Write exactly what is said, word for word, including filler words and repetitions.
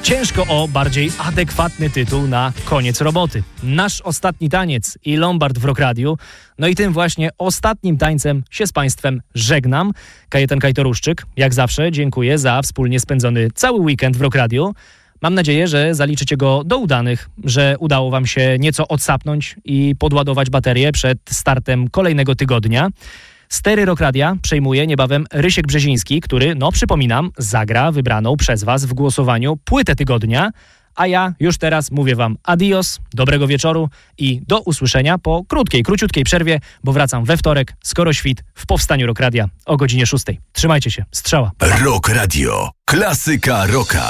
Ciężko o bardziej adekwatny tytuł na koniec roboty. Nasz ostatni taniec i Lombard w Rock Radiu. No i tym właśnie ostatnim tańcem się z Państwem żegnam. Kajetan Kajtoruszczyk, jak zawsze dziękuję za wspólnie spędzony cały weekend w Rock Radiu. Mam nadzieję, że zaliczycie go do udanych, że udało Wam się nieco odsapnąć i podładować baterię przed startem kolejnego tygodnia. Stery Rock Radia przejmuje niebawem Rysiek Brzeziński, który, no przypominam, zagra wybraną przez Was w głosowaniu płytę tygodnia. A ja już teraz mówię Wam adios, dobrego wieczoru i do usłyszenia po krótkiej, króciutkiej przerwie, bo wracam we wtorek, skoro świt, w Powstaniu Rock Radia o godzinie szóstej. Trzymajcie się, strzała. Rock Radio, klasyka rocka.